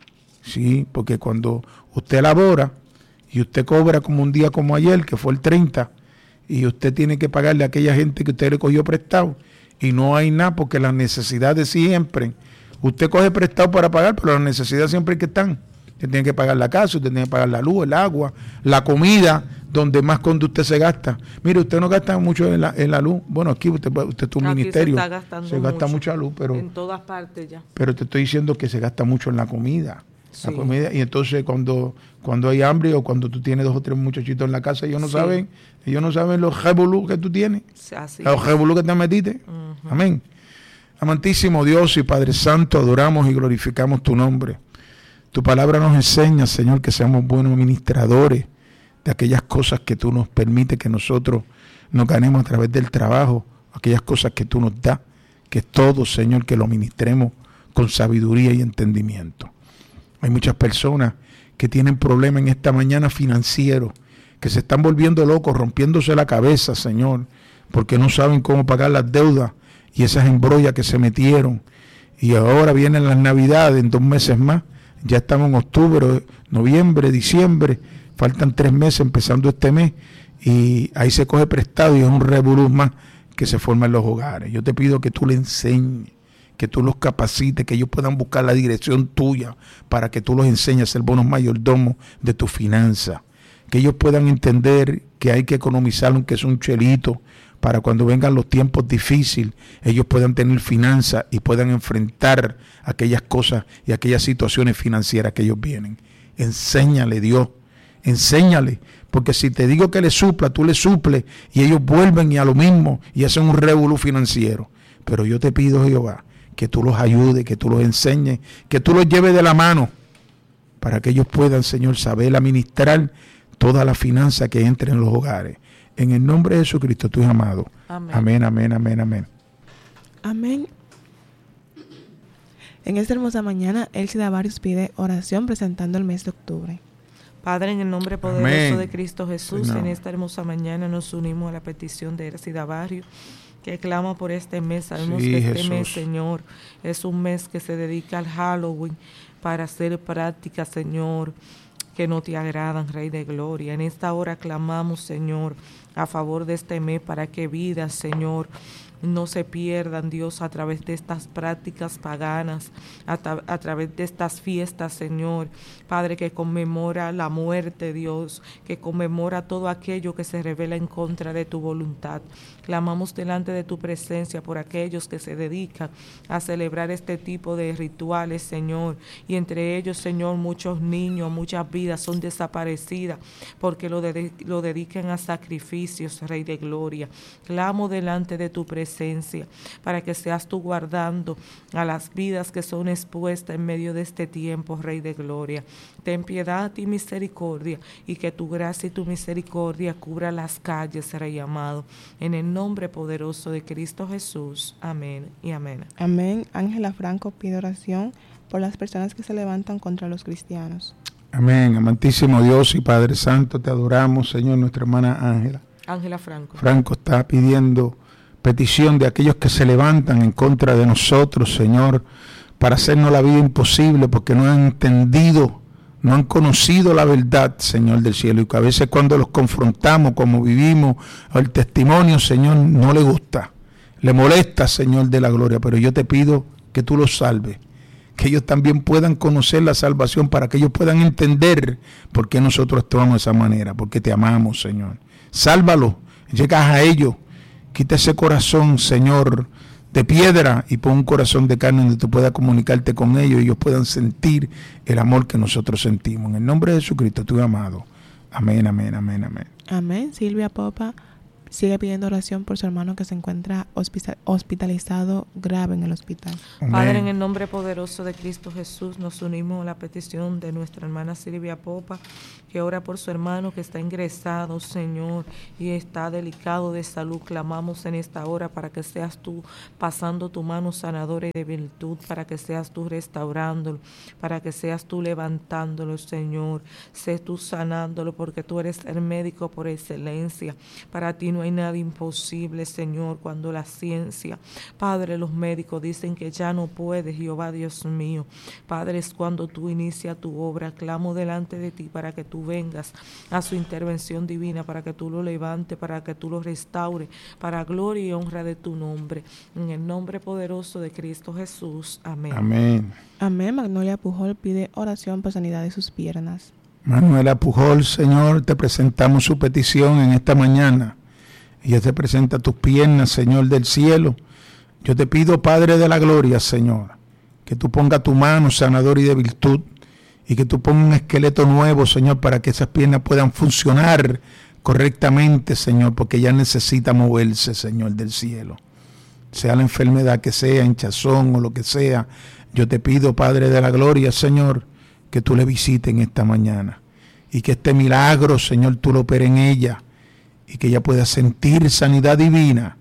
Sí, porque cuando usted labora y usted cobra como un día como ayer, que fue el treinta, y usted tiene que pagarle a aquella gente que usted le cogió prestado, y no hay nada porque las necesidades siempre, usted coge prestado para pagar, pero las necesidades siempre que están. Usted tiene que pagar la casa, usted tiene que pagar la luz, el agua, la comida, donde más cuando usted se gasta. Mire, usted no gasta mucho en la, en la luz. Bueno, aquí usted, usted es un aquí ministerio, se, está se gasta mucho, mucha luz, pero en todas partes ya. Pero te estoy diciendo que se gasta mucho en la comida. Sí. La comida, y entonces cuando, cuando hay hambre o cuando tú tienes dos o tres muchachitos en la casa, ellos no sí. saben, ellos no saben los revolú que tú tienes, Así los revolú que te metiste. Uh-huh. Amén. Amantísimo Dios y Padre Santo, adoramos y glorificamos tu nombre. Tu palabra nos enseña, Señor, que seamos buenos administradores de aquellas cosas que tú nos permites que nosotros nos ganemos a través del trabajo, aquellas cosas que tú nos das, que todo, Señor, que lo ministremos con sabiduría y entendimiento. Hay muchas personas que tienen problemas en esta mañana financieros, que se están volviendo locos, rompiéndose la cabeza, Señor, porque no saben cómo pagar las deudas y esas embrollas que se metieron. Y ahora vienen las Navidades en dos meses más. Ya estamos en octubre, noviembre, diciembre. Faltan tres meses empezando este mes. Y ahí se coge prestado y es un revolú más que se forma en los hogares. Yo te pido que tú le enseñes, que tú los capacites, que ellos puedan buscar la dirección tuya para que tú los enseñes a ser buenos mayordomos de tu finanza. Que ellos puedan entender que hay que economizar aunque es un chelito para cuando vengan los tiempos difíciles, ellos puedan tener finanzas y puedan enfrentar aquellas cosas y aquellas situaciones financieras que ellos vienen. Enséñale, Dios, enséñale, porque si te digo que le supla, tú le suples y ellos vuelven y a lo mismo y hacen un revolú financiero. Pero yo te pido, Jehová, que tú los ayudes, que tú los enseñes, que tú los lleves de la mano para que ellos puedan, Señor, saber administrar toda la finanza que entre en los hogares. En el nombre de Jesucristo, tu amado. Amén, amén, amén, amén, amén. Amén. En esta hermosa mañana, Elcida Barrios pide oración presentando el mes de octubre. Padre, en el nombre poderoso amén. De Cristo Jesús, sí, no. En esta hermosa mañana nos unimos a la petición de Elcida Barrios, que clama por este mes. Sabemos sí, que este Jesús. Mes, Señor, es un mes que se dedica al Halloween para hacer prácticas, Señor, que no te agradan, Rey de Gloria. En esta hora clamamos, Señor, a favor de este mes para que vidas, Señor, no se pierdan, Dios, a través de estas prácticas paganas, a, tra- a través de estas fiestas, Señor, Padre, que conmemora la muerte, Dios, que conmemora todo aquello que se revela en contra de tu voluntad. Clamamos delante de tu presencia por aquellos que se dedican a celebrar este tipo de rituales, Señor, y entre ellos, Señor, muchos niños, muchas vidas son desaparecidas porque lo, de- lo dedican a sacrificios, Rey de Gloria. Clamo delante de tu presencia para que seas tú guardando a las vidas que son expuestas en medio de este tiempo, Rey de Gloria. Ten piedad y misericordia, y que tu gracia y tu misericordia cubra las calles, Rey amado. En el nombre poderoso de Cristo Jesús. Amén y amén. Amén. Ángela Franco pide oración por las personas que se levantan contra los cristianos. Amén. Amantísimo Dios y Padre Santo, te adoramos, Señor. Nuestra hermana Ángela. Ángela Franco. Franco está pidiendo petición de aquellos que se levantan en contra de nosotros, Señor, para hacernos la vida imposible, porque no han entendido, no han conocido la verdad, Señor del cielo, y que a veces cuando los confrontamos, como vivimos, el testimonio, Señor, no le gusta, le molesta, Señor de la gloria, pero yo te pido que tú los salves, que ellos también puedan conocer la salvación, para que ellos puedan entender por qué nosotros actuamos de esa manera, porque te amamos, Señor. Sálvalos, llegas a ellos, quita ese corazón, Señor, de piedra, y pon un corazón de carne donde tú puedas comunicarte con ellos y ellos puedan sentir el amor que nosotros sentimos. En el nombre de Jesucristo, tu amado. Amén, amén, amén, amén. Amén. Silvia Popa sigue pidiendo oración por su hermano que se encuentra hospitalizado grave en el hospital. Amén. Padre, en el nombre poderoso de Cristo Jesús, nos unimos a la petición de nuestra hermana Silvia Popa, que ora por su hermano que está ingresado, Señor, y está delicado de salud. Clamamos en esta hora para que seas tú pasando tu mano sanadora y de virtud, para que seas tú restaurándolo, para que seas tú levantándolo, Señor. Sé tú sanándolo, porque tú eres el médico por excelencia. Para ti no hay nada imposible, Señor. Cuando la ciencia, Padre, los médicos dicen que ya no puedes, Jehová Dios mío, Padre, es cuando tú inicias tu obra. Clamo delante de ti para que tú vengas a su intervención divina, para que tú lo levantes, para que tú lo restaures, para gloria y honra de tu nombre. En el nombre poderoso de Cristo Jesús. Amén. Amén. Amén. Magnolia Pujol pide oración por sanidad de sus piernas. Manuela Pujol, Señor, te presentamos su petición en esta mañana. Ella te presenta tus piernas, Señor del cielo. Yo te pido, Padre de la gloria, Señor, que tú pongas tu mano sanadora y de virtud, y que tú pongas un esqueleto nuevo, Señor, para que esas piernas puedan funcionar correctamente, Señor, porque ella necesita moverse, Señor del cielo. Sea la enfermedad que sea, hinchazón o lo que sea, yo te pido, Padre de la gloria, Señor, que tú le visites en esta mañana, y que este milagro, Señor, tú lo operes en ella, y que ella pueda sentir sanidad divina.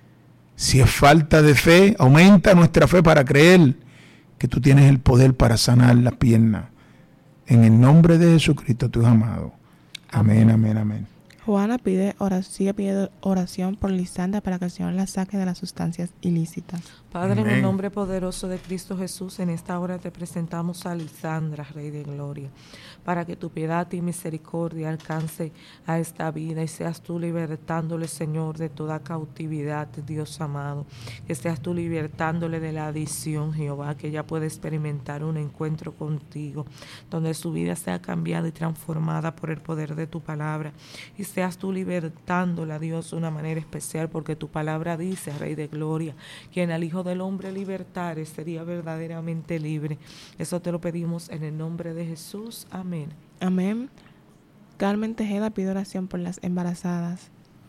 Si es falta de fe, aumenta nuestra fe para creer que tú tienes el poder para sanar las piernas. En el nombre de Jesucristo, tu amado. Amén, amén, amén. Juana pide oración, sigue pidiendo oración por Lisandra para que el Señor la saque de las sustancias ilícitas. Padre, Amén. en el nombre poderoso de Cristo Jesús, en esta hora te presentamos a Lisandra, Rey de Gloria, para que tu piedad y misericordia alcance a esta vida y seas tú libertándole, Señor, de toda cautividad, Dios amado. Que seas tú libertándole de la adicción, Jehová, que ella pueda experimentar un encuentro contigo, donde su vida sea cambiada y transformada por el poder de tu palabra. Y seas tú libertándola, Dios, de una manera especial, porque tu palabra dice, Rey de Gloria, quien al Hijo del Hombre libertare sería verdaderamente libre. Eso te lo pedimos en el nombre de Jesús. Amén. Amén. Carmen Tejeda pide oración por las embarazadas.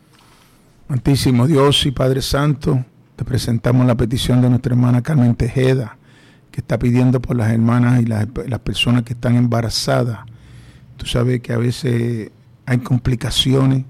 Santísimo Dios y Padre Santo, te presentamos la petición de nuestra hermana Carmen Tejeda, que está pidiendo por las hermanas y las, las personas que están embarazadas. Tú sabes que a veces hay complicaciones.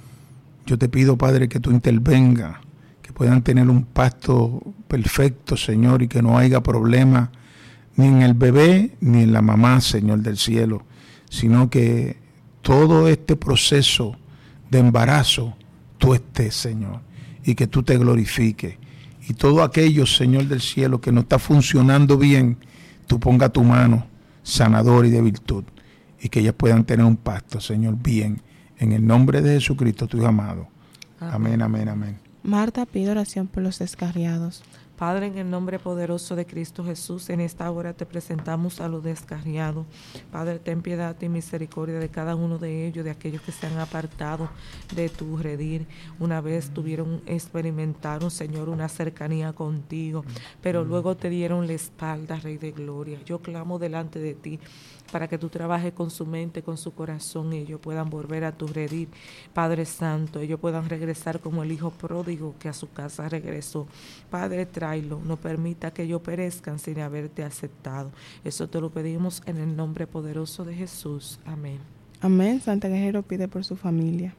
Yo te pido, Padre, que tú intervengas, que puedan tener un parto perfecto, Señor, y que no haya problema ni en el bebé ni en la mamá, Señor del cielo, sino que todo este proceso de embarazo tú estés, Señor, y que tú te glorifiques. Y todo aquello, Señor del cielo, que no está funcionando bien, tú ponga tu mano sanadora y de virtud, y que ellas puedan tener un pacto, Señor, bien, en el nombre de Jesucristo, tu Hijo amado. Amén, amén, amén. Marta pide oración por los descarriados. Padre, en el nombre poderoso de Cristo Jesús, en esta hora te presentamos a los descarriados. Padre, ten piedad y misericordia de cada uno de ellos, de aquellos que se han apartado de tu redil. Una vez tuvieron, experimentaron, Señor, una cercanía contigo, pero luego te dieron la espalda, Rey de Gloria. Yo clamo delante de ti para que tú trabajes con su mente, con su corazón, y ellos puedan volver a tu redil, Padre Santo, ellos puedan regresar como el hijo pródigo que a su casa regresó. Padre, tráelo, no permita que ellos perezcan sin haberte aceptado. Eso te lo pedimos en el nombre poderoso de Jesús. Amén. Amén. Santa Guerrero pide por su familia.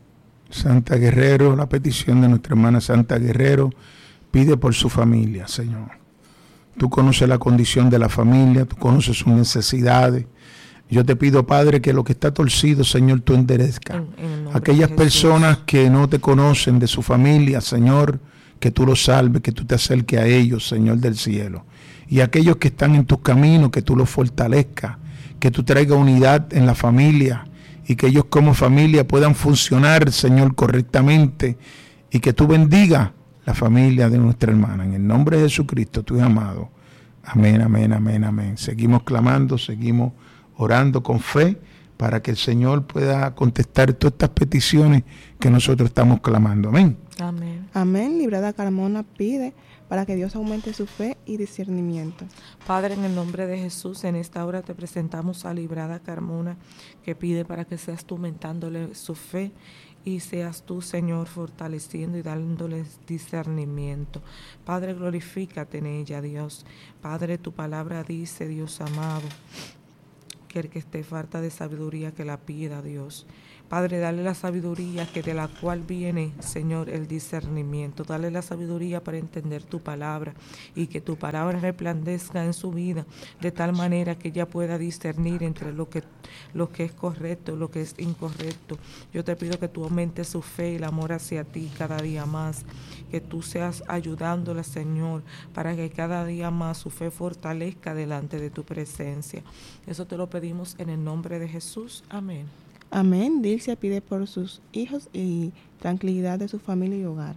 Santa Guerrero, la petición de nuestra hermana Santa Guerrero, pide por su familia, Señor. Tú conoces la condición de la familia, tú conoces sus necesidades. Yo te pido, Padre, que lo que está torcido, Señor, tú enderezcas. Aquellas personas que no te conocen de su familia, Señor, que tú los salves, que tú te acerques a ellos, Señor del cielo. Y aquellos que están en tus caminos, que tú los fortalezcas, que tú traigas unidad en la familia y que ellos como familia puedan funcionar, Señor, correctamente, y que tú bendigas la familia de nuestra hermana. En el nombre de Jesucristo, tu Hijo amado. Amén, amén, amén, amén. Seguimos clamando, seguimos orando con fe para que el Señor pueda contestar todas estas peticiones que nosotros estamos clamando. Amén. Amén. Amén. Librada Carmona pide para que Dios aumente su fe y discernimiento. Padre, en el nombre de Jesús, en esta hora te presentamos a Librada Carmona, que pide para que seas tú aumentándole su fe y seas tú, Señor, fortaleciendo y dándoles discernimiento. Padre, glorifícate en ella, Dios. Padre, tu palabra dice, Dios amado, que el que esté falta de sabiduría que la pida, Dios. Padre, dale la sabiduría que de la cual viene, Señor, el discernimiento. Dale la sabiduría para entender tu palabra y que tu palabra resplandezca en su vida de tal manera que ella pueda discernir entre lo que, lo que es correcto y lo que es incorrecto. Yo te pido que tú aumentes su fe y el amor hacia ti cada día más. Que tú seas ayudándola, Señor, para que cada día más su fe fortalezca delante de tu presencia. Eso te lo pedimos en el nombre de Jesús. Amén. Amén. Dilcia pide por sus hijos y tranquilidad de su familia y hogar.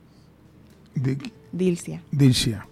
Di- Dilcia. Dilcia,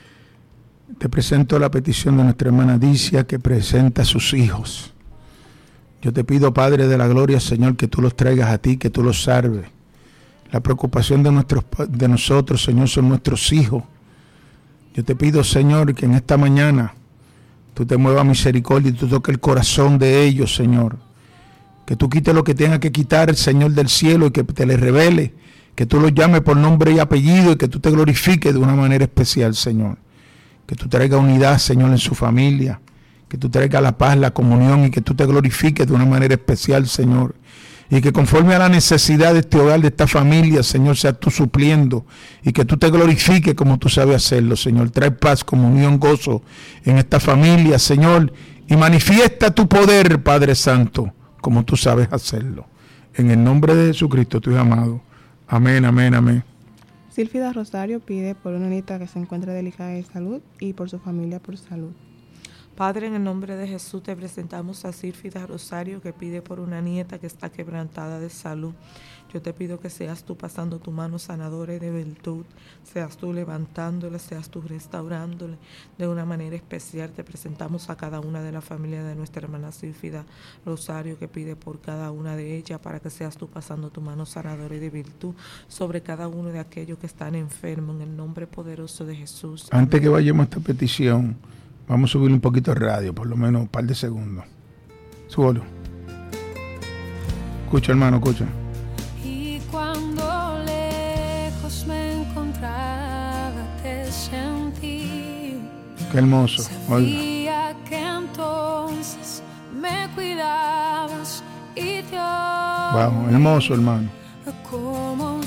te presento la petición de nuestra hermana Dilcia, que presenta a sus hijos. Yo te pido, Padre de la gloria, Señor, que tú los traigas a ti, que tú los salves. La preocupación de, nuestros, de nosotros, Señor, son nuestros hijos. Yo te pido, Señor, que en esta mañana tú te muevas misericordia y tú toques el corazón de ellos, Señor. Que tú quites lo que tenga que quitar el Señor del cielo y que te les revele, que tú los llames por nombre y apellido y que tú te glorifiques de una manera especial, Señor. Que tú traigas unidad, Señor, en su familia, que tú traigas la paz, la comunión y que tú te glorifiques de una manera especial, Señor. Y que conforme a la necesidad de este hogar, de esta familia, Señor, seas tú supliendo y que tú te glorifiques como tú sabes hacerlo, Señor. Trae paz, comunión, gozo en esta familia, Señor, y manifiesta tu poder, Padre Santo, como tú sabes hacerlo. En el nombre de Jesucristo, tu Hijo amado. Amén, amén, amén. Silfida Rosario pide por una nieta que se encuentra delicada de salud y por su familia por salud. Padre, en el nombre de Jesús te presentamos a Silfida Rosario, que pide por una nieta que está quebrantada de salud. Yo te pido que seas tú pasando tu mano sanadora y de virtud, seas tú levantándola, seas tú restaurándole de una manera especial. Te presentamos a cada una de la familia de nuestra hermana Silfida Rosario, que pide por cada una de ellas para que seas tú pasando tu mano sanadora y de virtud sobre cada uno de aquellos que están enfermos, en el nombre poderoso de Jesús. Antes que vayamos a esta petición, vamos a subir un poquito de radio, por lo menos un par de segundos. Súbalo. Escucha, hermano, escucha. Y cuando lejos me encontraba, te sentí. Qué hermoso. Oiga. Sabía que entonces me cuidabas y te Wow, hermoso, hermano. como un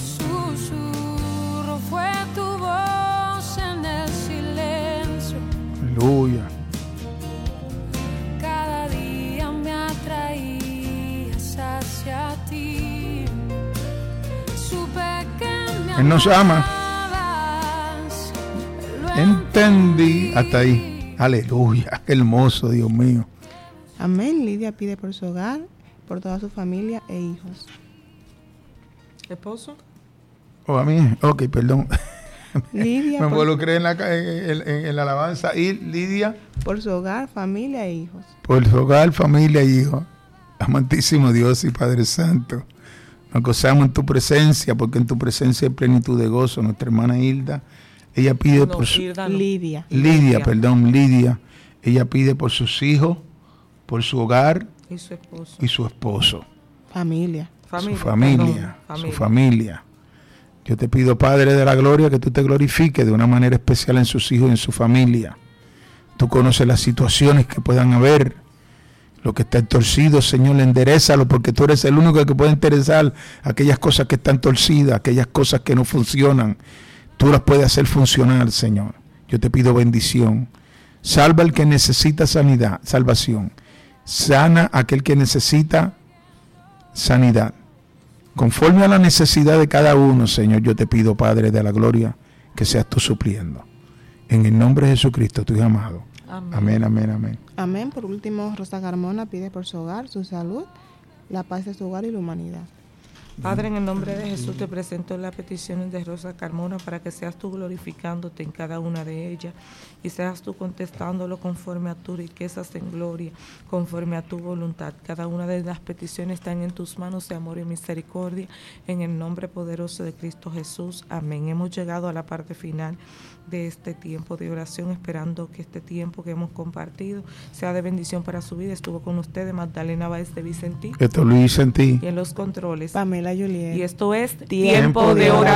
susurro fue tu voz en el silencio. Aleluya. Cada día me atraías hacia ti. Supe que me Él nos ama. amabas, lo Entendí. Hasta ahí. Aleluya. Qué hermoso, Dios mío. Amén. Lidia pide por su hogar, por toda su familia e hijos. ¿Esposo? Oh, a mí. Ok, perdón. Lidia Me por, involucré en la, en, en- en la alabanza. Y Lidia, por su hogar, familia e hijos. por su hogar, familia y hijos. Amantísimo Dios y Padre Santo, nos gozamos en tu presencia, porque en tu presencia hay plenitud de gozo. Nuestra hermana Hilda, ella pide No, por su... Hilda no. Lidia. Lidia, Lidia. perdón, Lidia. Ella pide por sus hijos, por su hogar Y su esposo. y su esposo. Familia. Familia, su familia, perdón, su familia. Yo te pido, Padre de la gloria, que tú te glorifiques de una manera especial en sus hijos y en su familia. Tú conoces las situaciones que puedan haber, lo que está torcido, Señor, enderézalo, porque tú eres el único que puede enderezar aquellas cosas que están torcidas, aquellas cosas que no funcionan. Tú las puedes hacer funcionar, Señor. Yo te pido bendición. Salva al que necesita sanidad, salvación. Sana a aquel que necesita sanidad. Conforme a la necesidad de cada uno, Señor, yo te pido, Padre de la gloria, que seas tú supliendo. En el nombre de Jesucristo, tu Hijo amado. Amén. Amén, amén, amén. Amén. Por último, Rosa Carmona pide por su hogar, su salud, la paz de su hogar y la humanidad. Padre, en el nombre de Jesús te presento las peticiones de Rosa Carmona para que seas tú glorificándote en cada una de ellas y seas tú contestándolo conforme a tu riquezas en gloria, conforme a tu voluntad. Cada una de las peticiones están en tus manos de amor y misericordia, en el nombre poderoso de Cristo Jesús. Amén. Hemos llegado a la parte final de este tiempo de oración, esperando que este tiempo que hemos compartido sea de bendición para su vida. Estuvo con ustedes Magdalena Báez de Vicentí. Esto Luis Vicentí. Y en los controles Pamela Juliet. Y esto es Tiempo de oración.